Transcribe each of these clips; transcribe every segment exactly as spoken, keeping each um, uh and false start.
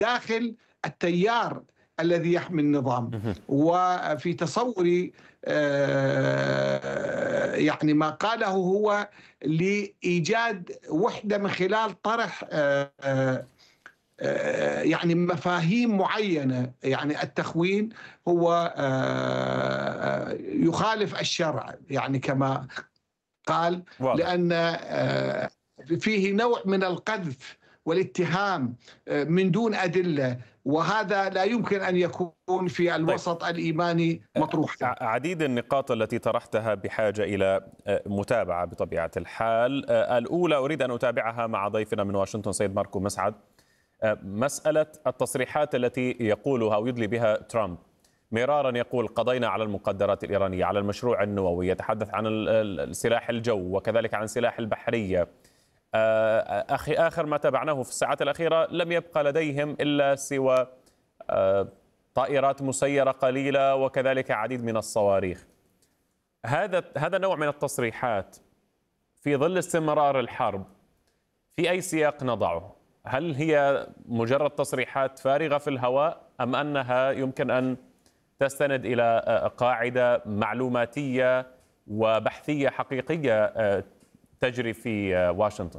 داخل التيار الذي يحمي النظام. وفي تصوري آه، يعني ما قاله هو لإيجاد وحدة من خلال طرح آه، آه، يعني مفاهيم معينة. يعني التخوين هو آه، يخالف الشرع، يعني كما قال، واضح. لأن آه، فيه نوع من القذف والاتهام آه، من دون أدلة، وهذا لا يمكن أن يكون في طيب، الوسط الإيماني مطروحا. ع- عديد النقاط التي طرحتها بحاجة إلى آه، متابعة بطبيعة الحال. آه، الأولى أريد أن أتابعها مع ضيفنا من واشنطن سيد ماركو مسعد. آه، مسألة التصريحات التي يقولها أو يدلي بها ترامب، مرارا يقول قضينا على المقدرات الإيرانية، على المشروع النووي، يتحدث عن ال- ال- السلاح الجو وكذلك عن سلاح البحرية. آه، أخي آخر ما تابعناه في الساعات الأخيرة لم يبقى لديهم إلا سوى آه، طائرات مسيرة قليلة وكذلك عديد من الصواريخ. هذا هذا نوع من التصريحات في ظل استمرار الحرب، في أي سياق نضعه؟ هل هي مجرد تصريحات فارغة في الهواء أم أنها يمكن أن تستند إلى قاعدة معلوماتية وبحثية حقيقية تجري في واشنطن؟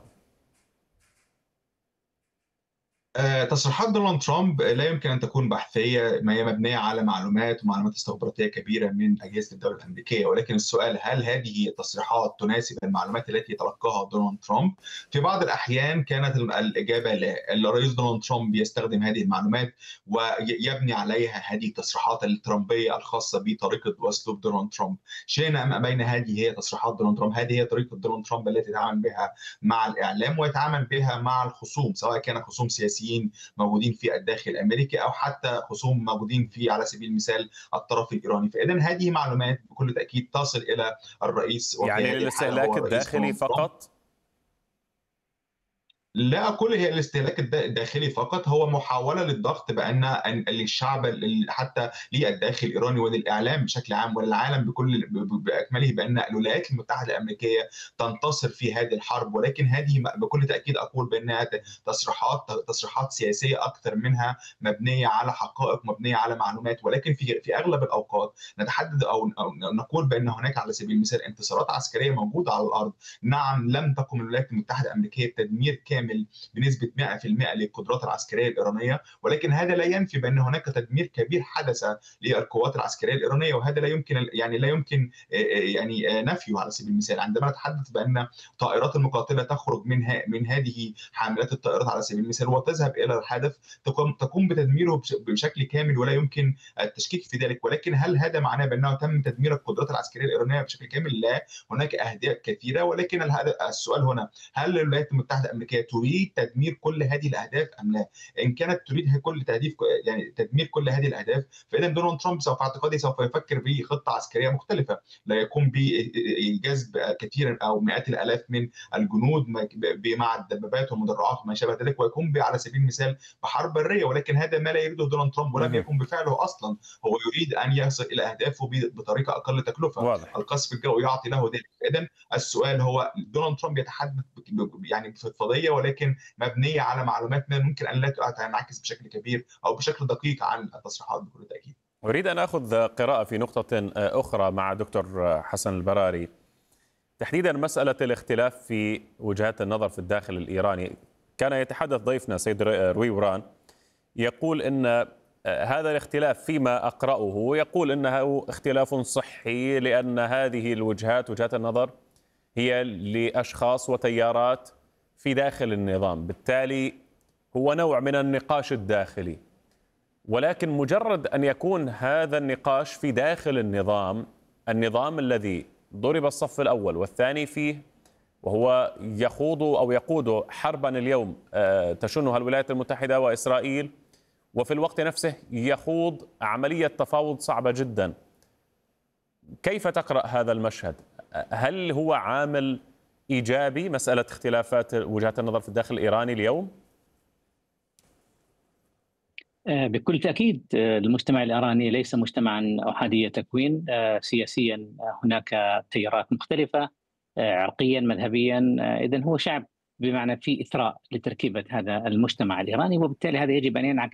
آه، تصريحات دونالد ترامب لا يمكن ان تكون بحثيه، ما هي مبنيه على معلومات ومعلومات استخباراتيه كبيره من اجهزه الدوله الامريكيه، ولكن السؤال هل هذه التصريحات تناسب المعلومات التي تلقاها دونالد ترامب؟ في بعض الاحيان كانت الاجابه لا. الرئيس دونالد ترامب يستخدم هذه المعلومات ويبني عليها هذه التصريحات الترامبيه الخاصه بطريقه واسلوب دونالد ترامب. شئنا ام ابينا هذه هي تصريحات دونالد ترامب، هذه هي طريقه دونالد ترامب التي يتعامل بها مع الاعلام ويتعامل بها مع الخصوم، سواء كان خصوم سياسيين موجودين في الداخل الامريكي او حتى خصوم موجودين في على سبيل المثال الطرف الايراني. فاذا هذه معلومات بكل تاكيد تصل الى الرئيس، وفي يعني هذه الحاله للاستهلاك هو الرئيس الداخلي دونالد ترامب. فقط؟ لا أقول هي الاستهلاك الداخلي فقط، هو محاولة للضغط بأن أن للشعب حتى للداخل الإيراني وللإعلام بشكل عام وللعالم بكل بأكمله بأن الولايات المتحدة الأمريكية تنتصر في هذه الحرب. ولكن هذه بكل تأكيد أقول بأنها تصريحات تصريحات سياسية أكثر منها مبنية على حقائق، مبنية على معلومات. ولكن في في أغلب الأوقات نتحدث أو نقول بأن هناك على سبيل المثال انتصارات عسكرية موجودة على الأرض. نعم، لم تقم الولايات المتحدة الأمريكية بتدمير كامل بنسبة مئة بالمئة للقدرات العسكرية الإيرانية، ولكن هذا لا ينفي بأن هناك تدمير كبير حدث للقوات العسكرية الإيرانية، وهذا لا يمكن يعني لا يمكن يعني نفيه. على سبيل المثال عندما نتحدث بأن طائرات المقاتلة تخرج من من هذه حاملات الطائرات على سبيل المثال وتذهب إلى الهدف، تقوم تقوم بتدميره بشكل كامل ولا يمكن التشكيك في ذلك. ولكن هل هذا معناه بأنه تم تدمير القدرات العسكرية الإيرانية بشكل كامل؟ لا، هناك أهداف كثيرة. ولكن السؤال هنا، هل الولايات المتحدة الأمريكية تريد تدمير كل هذه الاهداف ام لا؟ ان كانت تريد كل تهديف يعني تدمير كل هذه الاهداف، فاذا دونالد ترامب سوف اعتقادي سوف يفكر بخطه عسكريه مختلفه، لا يقوم بجذب كثيرا او مئات الالاف من الجنود مع الدبابات والمدرعات وما شابه ذلك، ويقوم على سبيل المثال بحرب بريه. ولكن هذا ما لا يريده دونالد ترامب ولم يقم بفعله اصلا. هو يريد ان يصل الى اهدافه بطريقه اقل تكلفه، واضح. القصف الجوي يعطي له ذلك. اذا السؤال هو دونالد ترامب يتحدث يعني بفضفاضيه ولكن مبنيه على معلومات ممكن ان لا تنعكس بشكل كبير او بشكل دقيق عن التصريحات بكل تاكيد. أريد أن أخذ قراءة في نقطة أخرى مع دكتور حسن البراري، تحديدا مسألة الاختلاف في وجهات النظر في الداخل الإيراني. كان يتحدث ضيفنا سيد روي وران، يقول أن هذا الاختلاف فيما أقرأه يقول أنه اختلاف صحي، لأن هذه الوجهات وجهات النظر هي لأشخاص وتيارات في داخل النظام، بالتالي هو نوع من النقاش الداخلي. ولكن مجرد أن يكون هذا النقاش في داخل النظام، النظام الذي ضرب الصف الأول والثاني فيه، وهو يخوض أو يقود حربا اليوم تشنها الولايات المتحدة وإسرائيل، وفي الوقت نفسه يخوض عملية تفاوض صعبة جدا. كيف تقرأ هذا المشهد؟ هل هو عامل إيجابي مسألة اختلافات وجهات النظر في الداخل الإيراني اليوم؟ بكل تأكيد المجتمع الإيراني ليس مجتمعا أحادي تكوين. سياسيا هناك تيارات مختلفة، عرقيا مذهبيا، إذن هو شعب بمعنى في إثراء لتركيبة هذا المجتمع الإيراني، وبالتالي هذا يجب أن ينعكس